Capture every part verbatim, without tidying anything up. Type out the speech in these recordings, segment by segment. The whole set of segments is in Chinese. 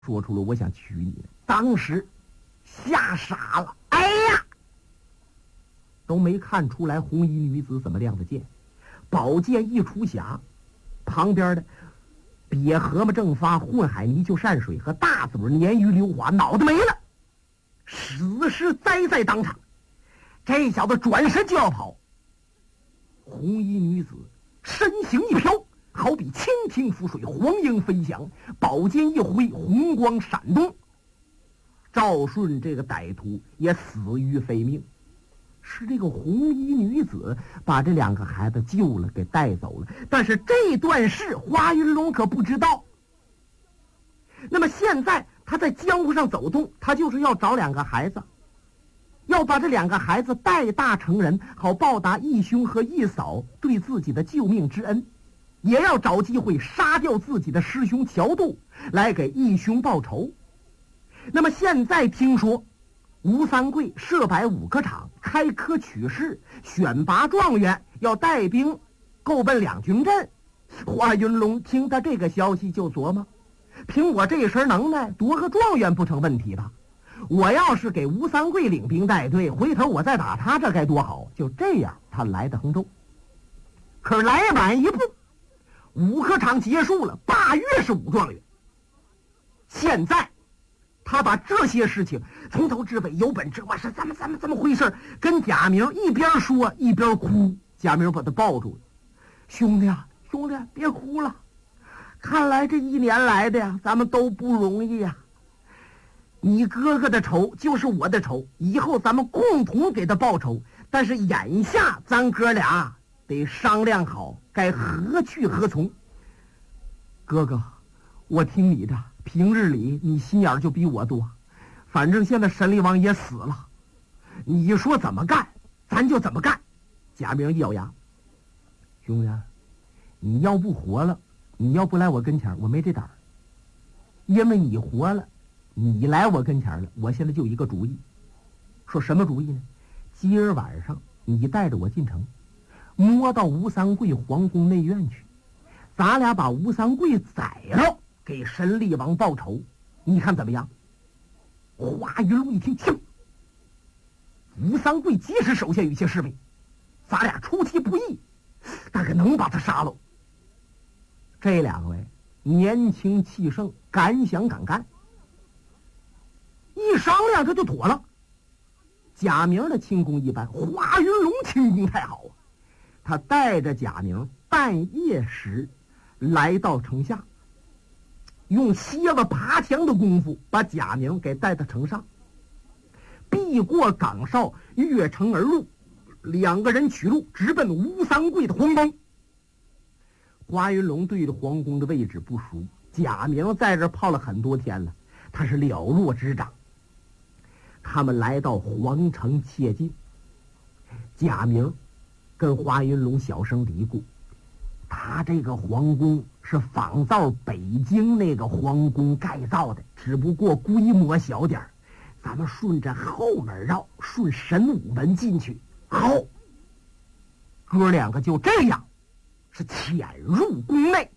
说出了我想娶你，当时吓傻了。哎呀，都没看出来红衣女子怎么亮的剑，宝剑一出匣，旁边的瘪蛤蟆正发、混海泥鳅善水和大嘴鲶鱼溜滑脑袋没了，死尸栽在当场。这小子转身就要跑，红衣女子身形一飘，好比蜻蜓浮水，黄莺飞翔，宝剑一挥，红光闪动。赵顺这个歹徒也死于非命，是这个红衣女子把这两个孩子救了，给带走了。但是这段事花云龙可不知道。那么现在他在江湖上走动，他就是要找两个孩子，要把这两个孩子带大成人，好报答义兄和义嫂对自己的救命之恩，也要找机会杀掉自己的师兄乔度，来给义兄报仇。那么现在听说吴三桂设摆五个场，开科取士，选拔状元，要带兵够奔两军阵。花云龙听到这个消息就琢磨，凭我这身能耐，夺个状元不成问题吧？我要是给吴三桂领兵带队，回头我再打他，这该多好。就这样，他来到衡州。可是来晚一步，五个场结束了，八月是五状元。现在他把这些事情从头至尾有本知我是怎么怎么怎么回事，跟贾明一边说一边哭。贾明把他抱住了，兄弟啊，兄弟，别哭了，看来这一年来的呀，咱们都不容易呀。你哥哥的仇就是我的仇，以后咱们共同给他报仇。但是眼下咱哥俩得商量好该何去何从。哥哥，我听你的，平日里你心眼就比我多，反正现在神力王也死了，你说怎么干咱就怎么干。贾明一咬牙，兄弟，你要不活了，你要不来我跟前，我没这胆儿。因为你活了，你来我跟前了，我现在就一个主意。说什么主意呢？今儿晚上你带着我进城，摸到吴三桂皇宫内院去，咱俩把吴三桂宰了，给神力王报仇，你看怎么样？花云龙一听，听，吴三桂即使手下有些士兵，咱俩出其不意，大概能把他杀了。这两位年轻气盛，敢想敢干，一商量这就妥了。贾明的轻功一般，花云龙轻功太好啊！他带着贾明半夜时来到城下，用蝎子爬墙的功夫把贾明给带到城上，避过岗哨，越城而入，两个人取路直奔吴三桂的皇宫。花云龙对着皇宫的位置不熟，贾明在这泡了很多天了，他是了若指掌。他们来到皇城切近，贾明跟花云龙小声嘀咕，他这个皇宫是仿造北京那个皇宫盖造的，只不过规模小点儿，咱们顺着后门绕，顺神武门进去。好，哥两个就这样是潜入宫内。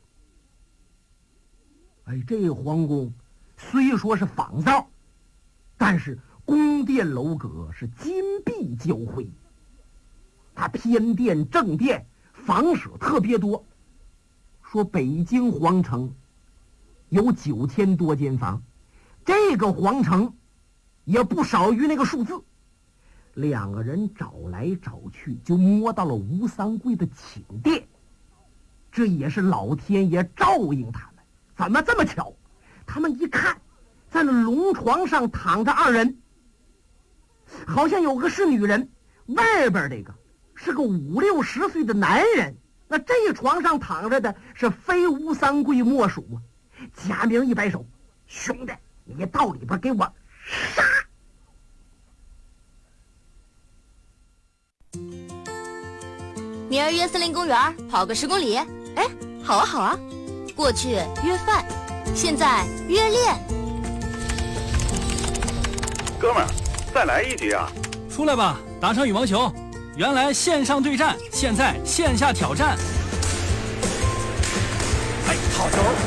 哎，这个皇宫虽说是仿造，但是宫殿楼阁是金碧交辉，它偏殿正殿房舍特别多。说北京皇城有九千多间房，这个皇城也不少于那个数字。两个人找来找去，就摸到了吴三桂的寝殿，这也是老天爷照应他们。怎么这么巧？他们一看，在那龙床上躺着二人，好像有个是女人，外边这个是个五六十岁的男人，那这床上躺着的是非吴三桂莫属啊！贾明一摆手，兄弟，你到里边给我杀！ 明儿约森林公园跑个十公里。 哎，好啊好啊！ 过去约饭，现在约练。 哥们儿，再来一局啊！ 出来吧，打场羽毛球。原来线上对战，现在线下挑战。 哎，好球！